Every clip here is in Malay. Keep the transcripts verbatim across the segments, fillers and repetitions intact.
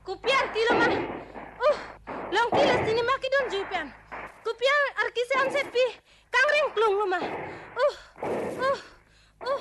Kupian ti lo ma. Uh, long ki la sini ma ki don jupian. Kupian arkise an sepi. Kang ring klung lo ma. Uh, uh, uh.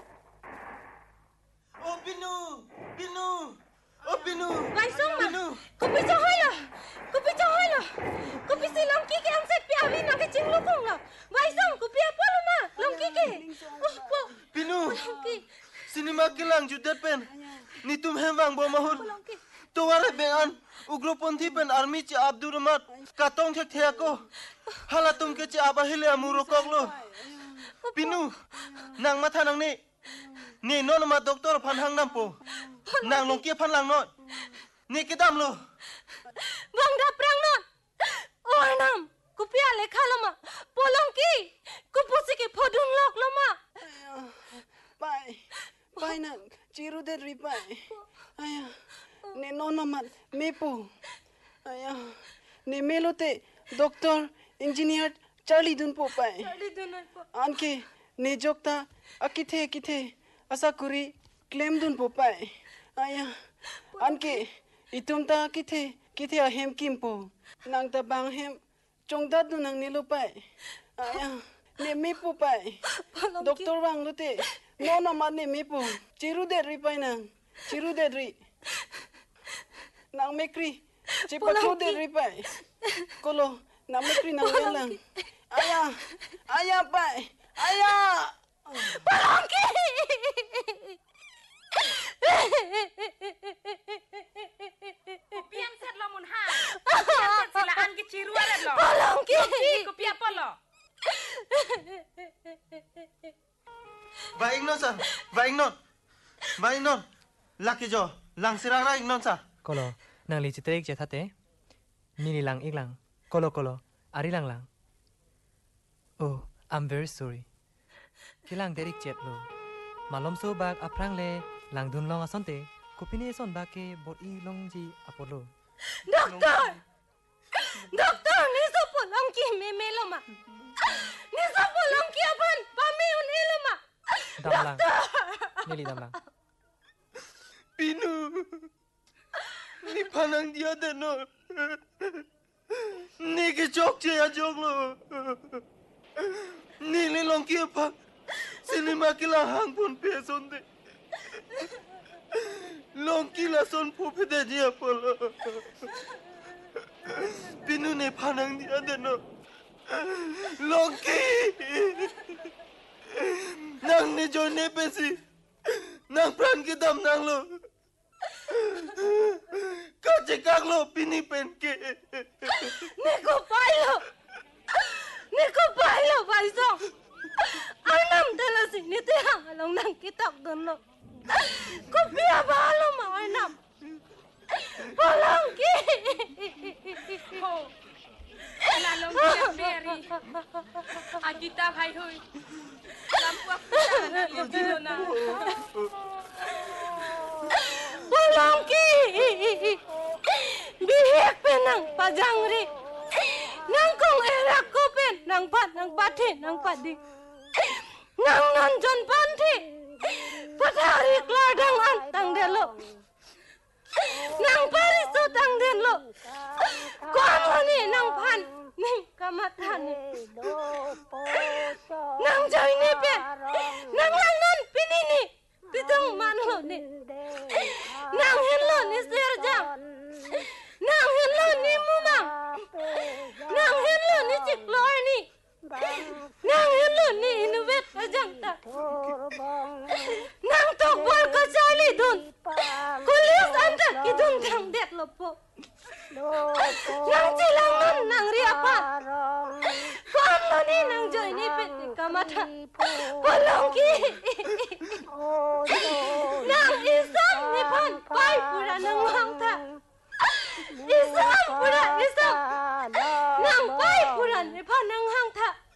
Oh Binu, Binu. Oh Binu. Vai song ma. Kupi choy lo. Kupi choy lo. Kupi si long ki ke an sepi awi na ke ching lu kong lo. Vai song kupi apa lo ma. Long ki ke. Uh, po. Binu. Long ki. Sini makilang judet pen. Ni tum hemwang bo mahur. To ware bean ugroponthi pen army che Abdul Rahmat katong thek thek ko. Hala tum ke che abahile amuro koklo. Binu. Nang matha nang ni. Ni non ma doktor phan hang nam po. Nang long kia phan lang no. Ni ke dam lo. Bang da prang no. Oh nam. Kupia lekha lo ma. Polong ki. Kupusi ke phodun lok lo ma. Pai. Pai nang chiru de ri pai. Aya. Ne non mat mepo. Aya. Ne melote doktor engineer Charlie dun po pai. Charlie dun po. Anke ne jokta akithe kithe asa kuri claim dun po pai. Aya. Anke itumta kithe kithe a hem kimpo. Nang ta bang hem chongda dun nang nilo pai. Aya. Ne mepo pai. Doktor wang lute. No no mat ne mepo. Chiru de ri pai nang. Chiru de ri. Nang mekri. Cipat de ri pai. Kolo nang mekri nang belang. Ayah. Ayah pai. Ayah. Palongki. Kupian set lo mun ha. Kupian set silaan ke ciru ada lo. Palongki. Kupi apa lo? Baik non sa. Baik non. Baik non. Laki jo. Lang sirang ra non sa. Kolo nang li chitrik je thate. Nini lang iklang. Kolo kolo. Ari lang lang. Oh, I'm very sorry. Kilang derik jet lo. Malom so bag aprang le lang dun long asonte. Kupini son ba ke bot i long ji apolo. Doktor. Doktor ni so polongki me me lo ma. Ni so polongki apan pami un ilo ma. Dam lang. Nili dam lang. Binu. Ni panang dia de no. Ni ke jok je ya jok lo. Ni le long kia pa. Sini makila hang pun pe son de. Long kila son pu pe de dia polo. Binu ne panang dia de no. Long ki. Nang ne jo ne pe si. Nang pran ki dam nang lo. Kau cekak lo pini penke. Niko pailo. Niko pailo paisong. Anam tela sini tiang along nang kitak dono. Kopi apa lo mau anam? Polongki. Oh. Ala long kia beri. Agita hai hui. Lampu aku na li dilo na. Polongki. Bihek penang pajangri. Nang kong erak ko pen nang pat nang pati nang padi. Nang nonjon panti. Patari kladang antang delo. Nang pariso tang delo. Kuang ni nang pan ning kamatani. Nang joy ni pe. Nang lang non pinini. Pitong manlo ni. Nang hello ni serjang. Nang hello ni mumang. Nang hello ni ciklor ni. Nang hello ni inuvet ajang ta. Nang tokbor ko Charlie dun. Kulis anda kidun tang det lopo. Nang cilangan nang riapa. Kuan lo ni nang joy ni pet ni kamata. Polongki. Nang isam ni pan pai pura nang wang ta. Isam pura